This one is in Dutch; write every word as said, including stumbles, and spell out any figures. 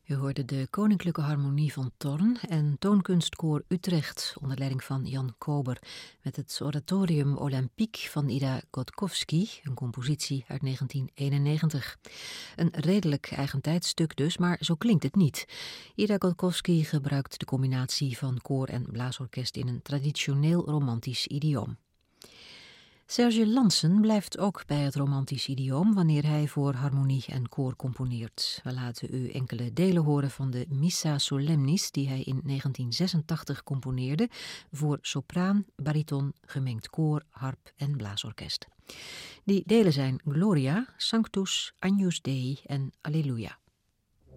U hoorde de Koninklijke Harmonie van Thorn en Toonkunstkoor Utrecht onder leiding van Jan Kober met het Oratorium Olympique van Ida Gotkovsky, een compositie uit negentien eenennegentig. Een redelijk eigentijds stuk dus, maar zo klinkt het niet. Ida Gotkovsky gebruikt de combinatie van koor en blaasorkest in een traditioneel romantisch idioom. Serge Lanssen blijft ook bij het romantisch idioom wanneer hij voor harmonie en koor componeert. We laten u enkele delen horen van de Missa Solemnis die hij in negentien zesentachtig componeerde voor sopraan, bariton, gemengd koor, harp en blaasorkest. Die delen zijn Gloria, Sanctus, Agnus Dei en Alleluia.